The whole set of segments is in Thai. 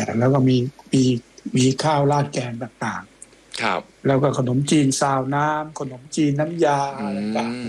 แล้วก็มีข้าวราดแกงต่างๆครับแล้วก็ขนมจีนซาวน้ำขนมจีนน้ำยาต่าง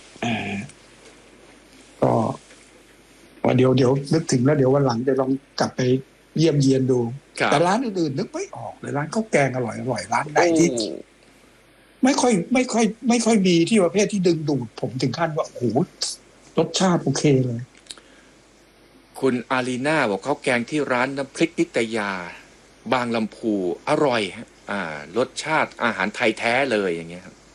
ก็ว่าเดี๋ยวนึกถึงแล้วเดี๋ยววันหลังจะลองกลับไปเยี่ยมเยียนดูแต่ร้านอื่นๆนึกไม่ออกเลยร้านข้าวแกงอร่อยร้านไหนที่ไม่ค่อยมีที่ประเภทที่ดึงดูดผมถึงขั้นว่าโอ้โหรสชาติโอเคเลยคุณอารีนาบอกข้าวแกงที่ร้านน้ำพริกนิตยาบางลำพูอร่อยฮะรสชาติอาหารไทยแท้เลยอย่างเงี้ยครับ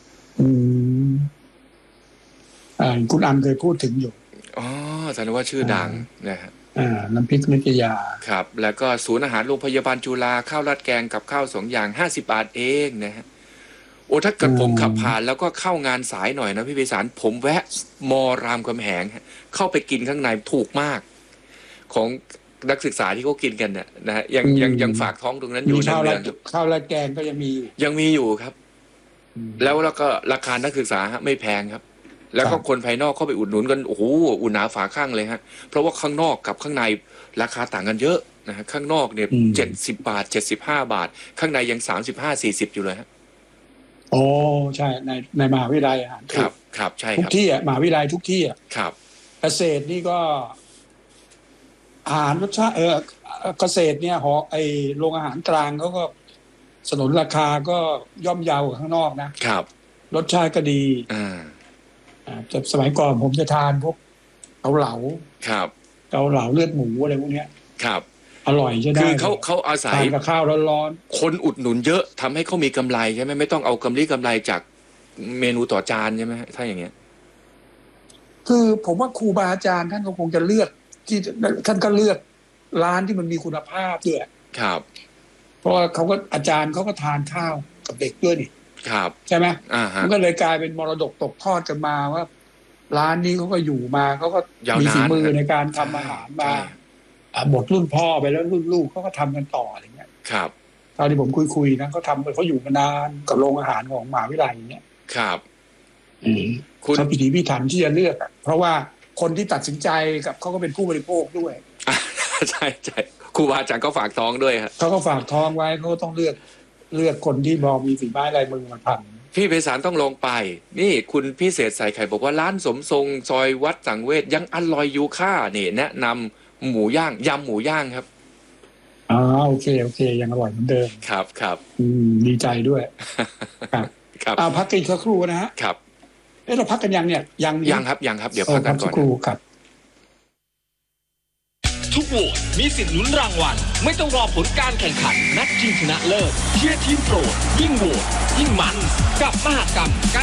คุณอันเคยพูดถึงอยู่แสดงว่าชื่อดังนะฮะน้ำพริกนิตยาครับแล้วก็ศูนย์อาหารโรงพยาบาลจุฬาข้าวราดแกงกับข้าว2 อย่าง50 บาทเองนะฮะโอ้ถ้าเกิดผมขับผ่านแล้วก็เข้างานสายหน่อยนะพี่พิสารผมแวะมอรามคำแหงเข้าไปกินข้างในถูกมากของนักศึกษาที่เขากินกันเนี่ยนะฮะยังฝากท้องตรงนั้นอยู่ข้าวราดแกงก็ยังมีอยู่ครับแล้วก็ราคานักศึกษาไม่แพงครับแล้วก็คนภายนอกเข้าไปอุดหนุนกันโอ้โหอุ่นหนาฝาข้างเลยฮะเพราะว่าข้างนอกกับข้างในราคาต่างกันเยอะนะฮะข้างนอกเนี่ย70 บาท75 บาทข้างในยัง35-40อยู่เลยฮะโอ้ใช่ในมหาวิทยาลัยครับใช่ครับทุกที่มหาวิทยาลัยทุกที่ครับเกษตรนี่ก็อาหารรสชาติเกษตรเนี่ยโรงอาหารกลางเขาก็สนนราคาก็ย่อมเยาข้างนอกนะครับรสชาติก็ดีแต่สมัยก่อนผมจะทานพวกเกาเหลาครับเกาเหลาเลือดหมูอะไรพวกนี้ครับอร่อยใช่ได้คือเขาอาศัยกับข้าวร้อนๆคนอุดหนุนเยอะทำให้เขามีกำไรใช่ไหมไม่ต้องเอากำไรจากเมนูต่อจานใช่ไหมถ้าอย่างเงี้ยคือผมว่าครูบาอาจารย์ท่านก็คงจะเลือกที่ท่านก็เลือกร้านที่มันมีคุณภาพด้วยครับเพราะว่าอาจารย์เขาก็ทานข้าวกับเด็กด้วยนี่ครับใช่ไหมมันก็เลยกลายเป็นมรดกตกทอดกันมาว่าร้านนี้เขาก็อยู่มาเขาก็มีฝีมือในการทำอาหารมาหมดรุ่นพ่อไปแล้วรุ่นลูกเขาก็ทำกันต่ออะไรเงี้ยครับตอนที่ผมคุยนะเขาอยู่มานานกับโรงอาหารของมหาวิทยาลัยอย่างเงี้ยครับเขาพิถีพิถันที่จะเลือกเพราะว่าคนที่ตัดสินใจกับเขาก็เป็นผู้บริโภคด้วยใช่ครูบาอาจารย์ก็ฝากท้องด้วยครับเขาก็ฝากท้องไว้เขาต้องเลือกคนที่มีฝีไม้ลายมือมาทำพี่ไพศาลต้องลงไปนี่คุณพิเศษใส่ไข่บอกว่าร้านสมทรงซอยวัดสังเวชยังอร่อยอยู่ค่านี่แนะนำหมูย่างยำหมูย่างครับโอเคยังอร่อยเหมือนเดิมครับดีใจด้วยครับพักกันสักครู่นะฮะครับเราพักกันยังเนี่ยยังครับเดี๋ยวพักกันก่อนสักครู่ครับทุกโหวตมีสิทธิ์ลุ้นรางวัลไม่ต้องรอผลการแข่งขันนัดชิงชนะเลิศเชียร์ทีมโปรดยิ่งโหวตยิ่งมันกับมหกรรม